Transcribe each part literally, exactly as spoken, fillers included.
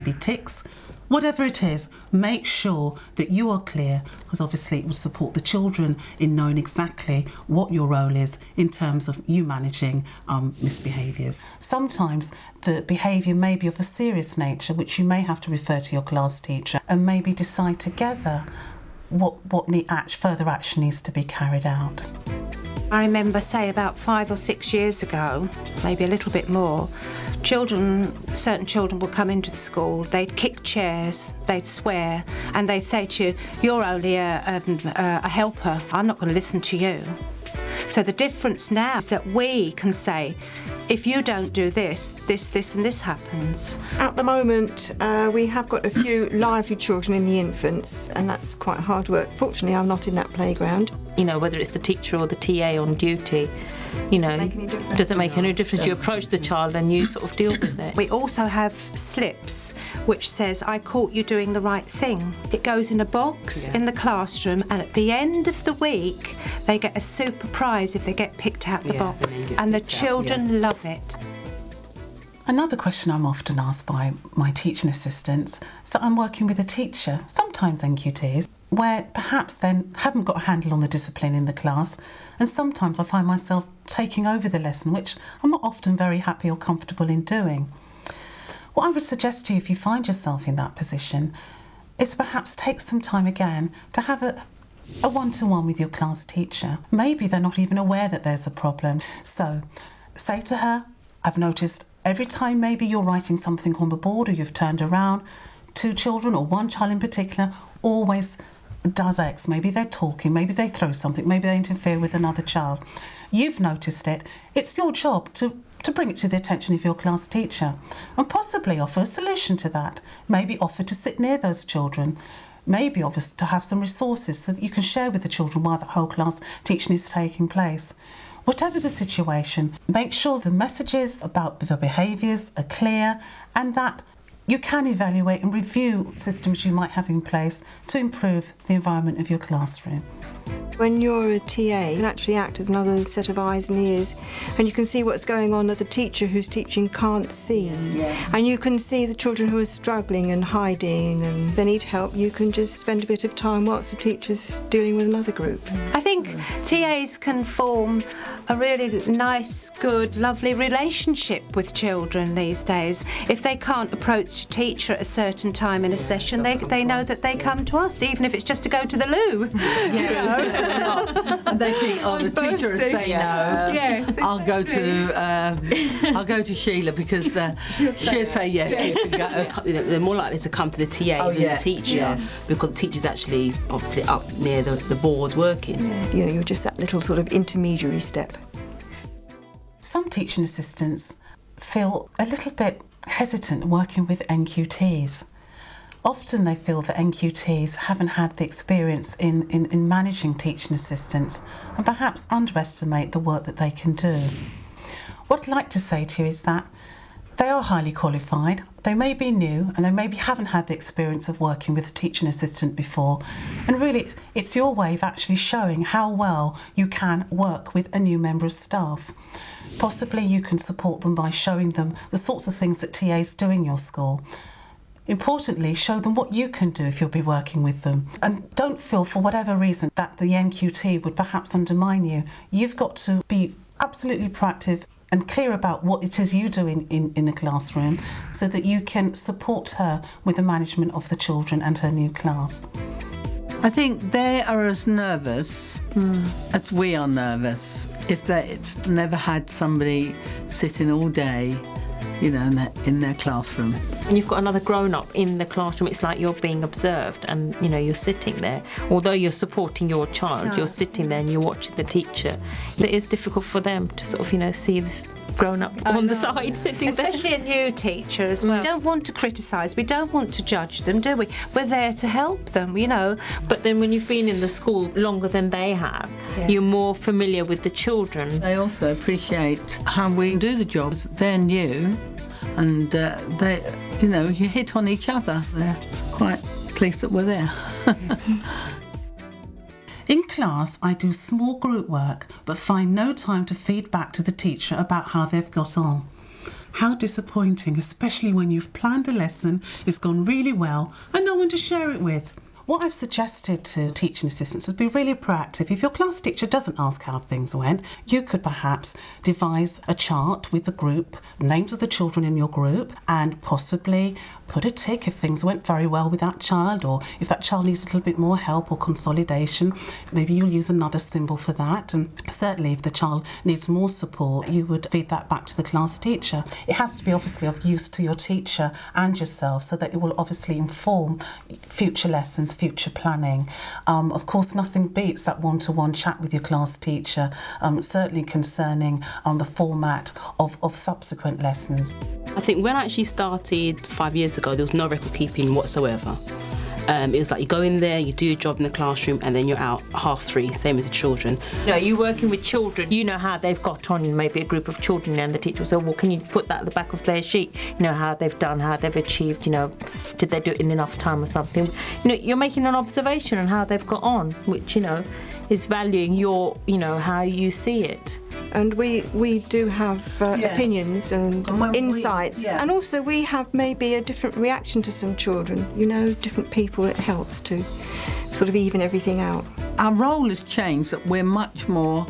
be tics, whatever it is, make sure that you are clear, because obviously it would support the children in knowing exactly what your role is in terms of you managing um, misbehaviours. Sometimes the behaviour may be of a serious nature, which you may have to refer to your class teacher and maybe decide together what, what need, act, further action needs to be carried out. I remember, say, about five or six years ago, maybe a little bit more, children, certain children would come into the school, they'd kick chairs, they'd swear, and they'd say to you, you're only a, a, a helper, I'm not going to listen to you. So the difference now is that we can say, if you don't do this, this, this and this happens. At the moment, uh, we have got a few lively children in the infants, and that's quite hard work. Fortunately, I'm not in that playground. You know, whether it's the teacher or the T A on duty, you know, doesn't make any difference. You approach the child and you sort of deal with it. We also have slips which says, I caught you doing the right thing. It goes in a box yeah. in the classroom, and at the end of the week they get a super prize if they get picked out the yeah, box, and the children out, yeah. love it. Another question I'm often asked by my teaching assistants is that I'm working with a teacher, sometimes N Q Ts, where perhaps they haven't got a handle on the discipline in the class, and sometimes I find myself taking over the lesson, which I'm not often very happy or comfortable in doing. What I would suggest to you if you find yourself in that position is perhaps take some time again to have a, a one-to-one with your class teacher. Maybe they're not even aware that there's a problem. So say to her, I've noticed every time maybe you're writing something on the board or you've turned around, two children or one child in particular always does X. Maybe they're talking, maybe they throw something, maybe they interfere with another child. You've noticed it. It's your job to, to bring it to the attention of your class teacher and possibly offer a solution to that. Maybe offer to sit near those children. Maybe offer to have some resources so that you can share with the children while the whole class teaching is taking place. Whatever the situation, make sure the messages about the behaviours are clear and that you can evaluate and review systems you might have in place to improve the environment of your classroom. When you're a T A, you can actually act as another set of eyes and ears, and you can see what's going on that the teacher who's teaching can't see. Yeah. And you can see the children who are struggling and hiding and they need help. You can just spend a bit of time whilst the teacher's dealing with another group. I think T As can form a really nice, good, lovely relationship with children these days. If they can't approach a teacher at a certain time in a session, they, they know that they come to us, even if it's just to go to the loo. Yeah. And they think, oh, the teacher will say no. Yes, exactly. I'll go to um, I'll go to Sheila because uh, she'll say yes. You can go. They're more likely to come to the T A oh, than yeah. the teacher yes. because the teacher's actually obviously up near the, the board working. Yeah. You know, you're just that little sort of intermediary step. Some teaching assistants feel a little bit hesitant working with N Q Ts. Often they feel that N Q Ts haven't had the experience in, in, in managing teaching assistants and perhaps underestimate the work that they can do. What I'd like to say to you is that they are highly qualified, they may be new and they maybe haven't had the experience of working with a teaching assistant before, and really it's, it's your way of actually showing how well you can work with a new member of staff. Possibly you can support them by showing them the sorts of things that T As do in your school. Importantly, show them what you can do if you'll be working with them. And don't feel for whatever reason that the N Q T would perhaps undermine you. You've got to be absolutely proactive and clear about what it is you do in, in, in the classroom so that you can support her with the management of the children and her new class. I think they are as nervous mm. as we are nervous if they, it's never had somebody sitting all day, you know, in their, in their classroom. And you've got another grown-up in the classroom, it's like you're being observed and, you know, you're sitting there. Although you're supporting your child, yeah. you're sitting there and you're watching the teacher. It is difficult for them to sort of, you know, see this grown-up oh, on no. the side sitting Especially there. Especially a new teacher as well. We don't want to criticise, we don't want to judge them, do we? We're there to help them, you know. But then when you've been in the school longer than they have, yeah. you're more familiar with the children. They also appreciate how we do the jobs. They're new and uh, they, you know, you hit on each other. They're quite pleased that we're there. In class, I do small group work, but find no time to feed back to the teacher about how they've got on. How disappointing, especially when you've planned a lesson, it's gone really well, and no one to share it with. What I've suggested to teaching assistants is be really proactive. If your class teacher doesn't ask how things went, you could perhaps devise a chart with the group, names of the children in your group, and possibly put a tick if things went very well with that child, or if that child needs a little bit more help or consolidation, maybe you'll use another symbol for that. And certainly if the child needs more support, you would feed that back to the class teacher. It has to be obviously of use to your teacher and yourself, so that it will obviously inform future lessons, future planning. Um, of course, nothing beats that one-to-one chat with your class teacher, um, certainly concerning um, the format of, of subsequent lessons. I think when I actually started five years ago, there was no record keeping whatsoever. Um, it was like you go in there, you do your job in the classroom, and then you're out half three, same as the children. You know, you're working with children, you know how they've got on, maybe a group of children, and the teacher will say, well, can you put that at the back of their sheet? You know, how they've done, how they've achieved, you know, did they do it in enough time or something? You know, you're making an observation on how they've got on, which, you know, is valuing your, you know, how you see it. And we, we do have uh, Yeah. opinions and And when we- insights. yeah. And also we have maybe a different reaction to some children. You know, different people, it helps to sort of even everything out. Our role has changed, that we're much more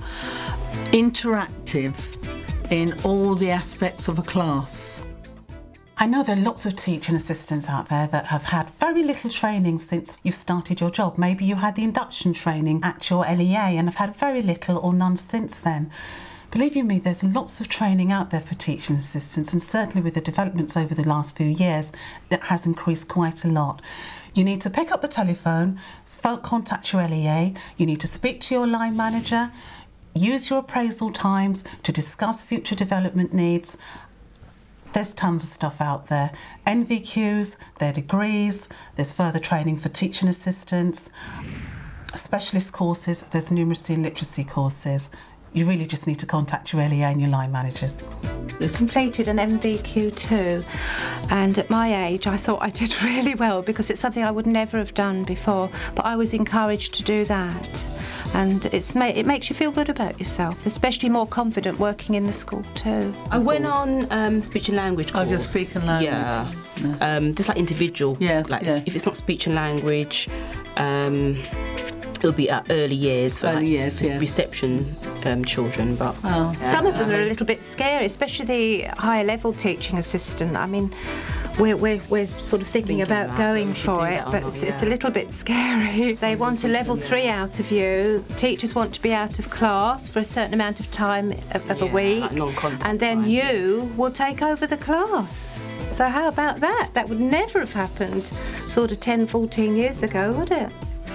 interactive in all the aspects of a class. I know there are lots of teaching assistants out there that have had very little training since you've started your job. Maybe you had the induction training at your L E A and have had very little or none since then. Believe you me, there's lots of training out there for teaching assistants, and certainly with the developments over the last few years, it has increased quite a lot. You need to pick up the telephone, phone, contact your L E A, you need to speak to your line manager, use your appraisal times to discuss future development needs. There's tons of stuff out there. N V Qs, their degrees, there's further training for teaching assistants, specialist courses, there's numeracy and literacy courses. You really just need to contact your L E A and your line managers. Completed an M V Q too, and at my age I thought I did really well because it's something I would never have done before, but I was encouraged to do that, and it's ma- it makes you feel good about yourself, especially more confident working in the school too. I went on um, speech and language course. Oh, just speech and language. Yeah. Um, just like individual. Yes, like yeah. if it's not speech and language, um, it'll be at early years for Early like years, for yeah. reception um, children. But Oh. Some of them are a little bit scary, especially the higher level teaching assistant. I mean, we're, we're, we're sort of thinking, Thinking about about going whether we should for do it, that or but not, it's, it's a yeah. little bit scary. They want a level three out of you. Teachers want to be out of class for a certain amount of time of, of a Yeah, week, like non-contact and then time. you will take over the class. So how about that? That would never have happened sort of ten, fourteen years ago, would it?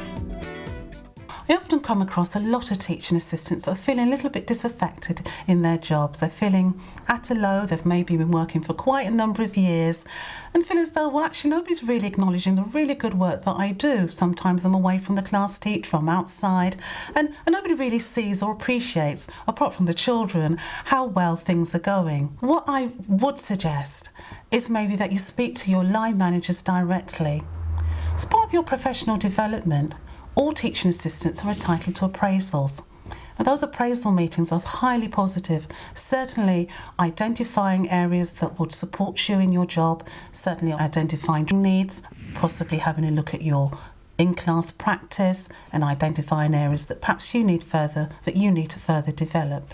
I often come across a lot of teaching assistants that are feeling a little bit disaffected in their jobs. They're feeling at a low, they've maybe been working for quite a number of years and feel as though, well, actually nobody's really acknowledging the really good work that I do. Sometimes I'm away from the class teacher, I'm outside, and, and nobody really sees or appreciates, apart from the children, how well things are going. What I would suggest is maybe that you speak to your line managers directly. As part of your professional development, all teaching assistants are entitled to appraisals. And those appraisal meetings are highly positive, certainly identifying areas that would support you in your job, certainly identifying needs, possibly having a look at your in-class practice and identifying areas that perhaps you need further, that you need to further develop.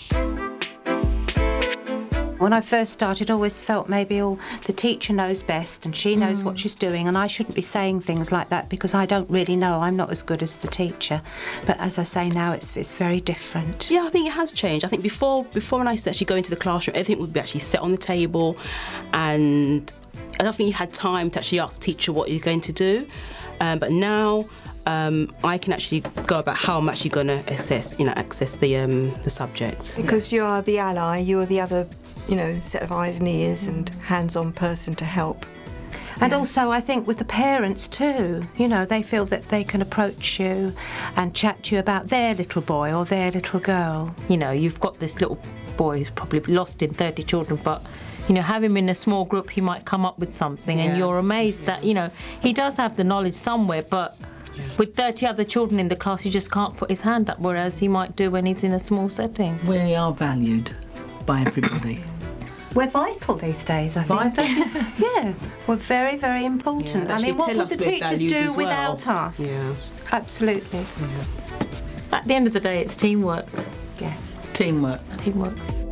When I first started, I always felt maybe, oh, the teacher knows best and she knows what she's doing, and I shouldn't be saying things like that because I don't really know. I'm not as good as the teacher. But as I say now, it's it's very different. yeah, I think it has changed. I think before before when I used to actually go into the classroom, everything would be actually set on the table, and I don't think you had time to actually ask the teacher what you're going to do. Um, but now um, I can actually go about how I'm actually going to assess, you know, access the um, the subject. Because you are the ally, you're the other, you know, set of eyes and ears and hands-on person to help. And also, I think with the parents too, you know, they feel that they can approach you and chat to you about their little boy or their little girl. You know, you've got this little boy who's probably lost in thirty children, but you know, have him in a small group, he might come up with something, and Yeah. you're amazed that, you know, he does have the knowledge somewhere, but with thirty other children in the class, he just can't put his hand up, whereas he might do when he's in a small setting. We are valued by everybody. We're vital these days, I think. Yeah, we're very, very important. Yeah, I mean, what would the teachers do as well. without us? Yeah. Absolutely. At the end of the day, it's teamwork. Yes. Teamwork. Teamwork.